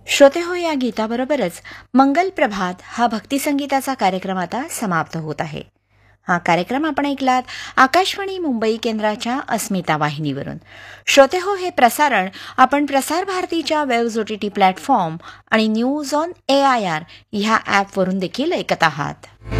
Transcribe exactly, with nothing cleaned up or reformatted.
श्रोते हो, या गीताबरोबरच मंगल प्रभात हा भक्तिसंगीताचा कार्यक्रम आता समाप्त होत आहे. हा कार्यक्रम आपण ऐकलात आकाशवाणी मुंबई केंद्राच्या अस्मिता वाहिनीवरून. श्रोते हो, हे प्रसारण आपण प्रसार भारतीच्या वेव्ज ओटीटी प्लॅटफॉर्म आणि news on A I R ह्या ॲपवरून देखील ऐकत आहात.